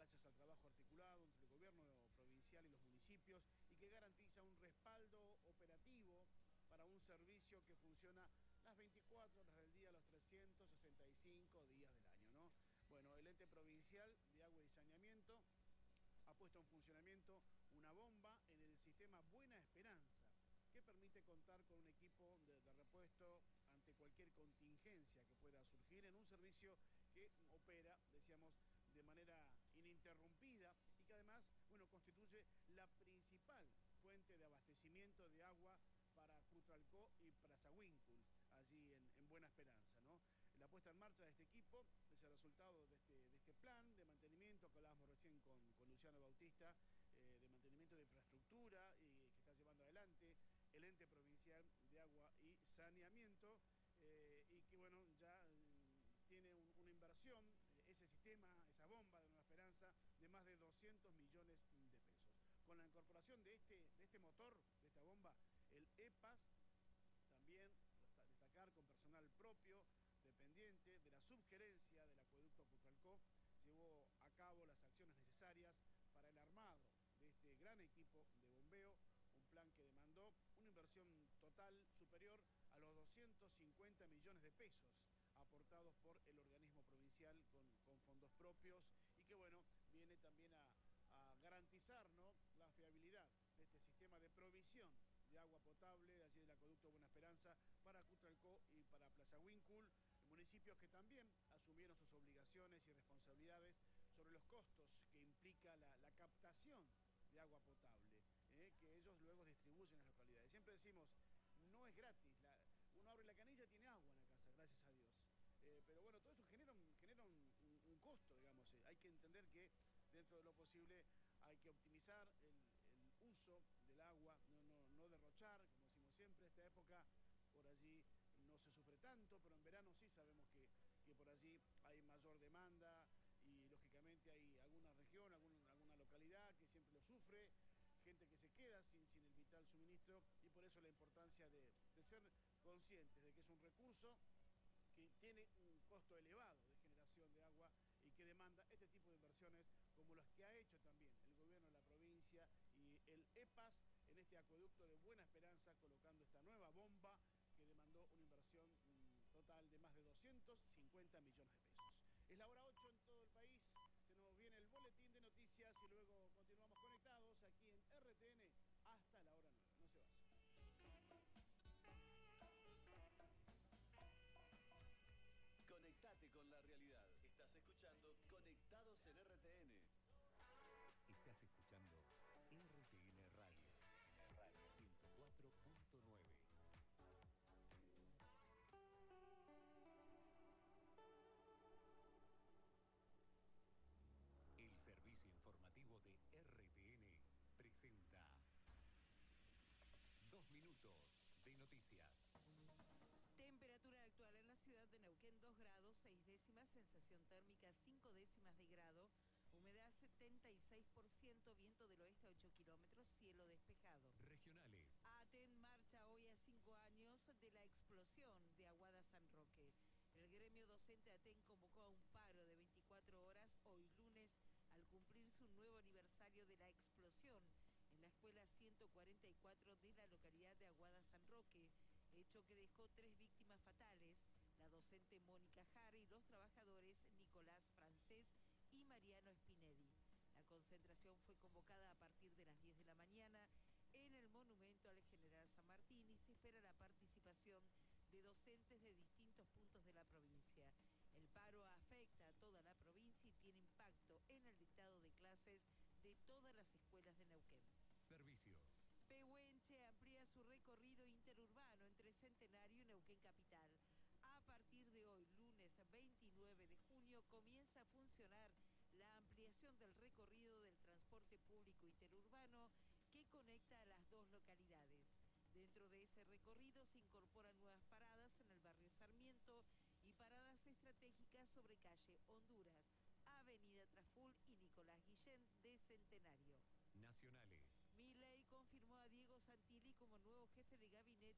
gracias al trabajo articulado entre el gobierno provincial y los municipios y que garantiza un respaldo operativo para un servicio que funciona las 24 horas del día, los 365 días del año, ¿no? Bueno, el ente provincial de agua y saneamiento ha puesto en funcionamiento una bomba en el sistema Buena Esperanza, que permite contar con un equipo de repuesto ante cualquier contingencia que pueda surgir en un servicio que opera, decíamos, de manera ininterrumpida y que además, bueno, constituye la principal fuente de abastecimiento de agua para Cutralcó y Plazahuíncul, allí en Buena Esperanza, ¿no? La puesta en marcha de este equipo es el resultado de este plan de mantenimiento que hablábamos recién con Luciano Bautista, de mantenimiento de infraestructura y que está llevando adelante el ente provincial de agua y saneamiento, y que, bueno, ya tiene una inversión, ese sistema, esa bomba de Nueva Esperanza, de más de 200 millones de pesos. Con la incorporación de este motor, de esta bomba, el EPAS, también destacar con personal propio, dependiente de la subgerencia del acueducto Cutralcó, llevó a cabo las acciones necesarias para el armado de este gran equipo de bombeo, un plan que demandó una inversión total superior a los 250 millones de pesos aportados por el organismo provincial con fondos propios y que, bueno, viene también a garantizar, ¿no?, la fiabilidad de este sistema de provisión de agua potable de allí del acueducto Buena Esperanza para Cutralcó y para Plazahuíncul, municipios que también asumieron sus obligaciones y responsabilidades sobre los costos que implica la captación de agua potable, que ellos luego distribuyen en las localidades. Siempre decimos, no es gratis, uno abre la canilla y tiene agua en la casa, gracias a Dios. Pero bueno, todo eso genera un costo, digamos. Hay que entender que dentro de lo posible hay que optimizar el uso del agua, no derrochar, como decimos siempre. Esta época por allí no se sufre tanto, pero en verano sí sabemos que por allí hay mayor demanda y lógicamente hay alguna región, alguna localidad que siempre lo sufre, gente que se queda sin el vital suministro, y por eso la importancia de ser conscientes de que es un recurso que tiene un costo elevado de generación de agua y que demanda este tipo de inversiones como las que ha hecho también el gobierno de la provincia y el EPAS en este acueducto de Buena Esperanza, colocando esta nueva bomba que demandó una inversión total de más de 250 millones de pesos. Es la hora 8 en todo el país, se nos viene el boletín de noticias y luego continuamos conectados aquí en RTN hasta la hora 9. No se vayan. Conectate con la realidad. Estás escuchando Conectados en RTN. Estás escuchando RTN Radio 104.9. El servicio informativo de RTN presenta 2 minutos de noticias. Temperatura actual en la ciudad de Neuquén, 2 grados, 6 décimas, sensación térmica 5 décimas de grado, humedad 76%, viento del oeste a 8 kilómetros, cielo despejado. Regionales. ATEN marcha hoy a 5 años de la explosión de Aguada San Roque. El gremio docente ATEN convocó a un paro de 24 horas hoy lunes al cumplirse un nuevo aniversario de la explosión en la escuela 144 de la localidad de Aguada San Roque, hecho que dejó 3 víctimas fatales, la docente Mónica Jara y los trabajadores Nicolás Francés y Mariano Spinelli. La concentración fue convocada a partir de las 10 de la mañana en el monumento al general San Martín y se espera la participación de docentes de distintos puntos de la provincia. El paro afecta a toda la provincia y tiene impacto en el dictado de clases de todas las escuelas de Neuquén. Servicios. Pehuenche amplía su recorrido interurbano entre Centenario y Neuquén Capital. A partir de hoy, lunes 29 de junio, comienza a funcionar la ampliación del recorrido del transporte público interurbano que conecta a las dos localidades. Dentro de ese recorrido se incorporan nuevas paradas en el barrio Sarmiento y paradas estratégicas sobre calle Honduras, Avenida Traful y Nicolás Guillén de Centenario. Nacionales. Milei confirmó a Diego Santilli como nuevo jefe de gabinete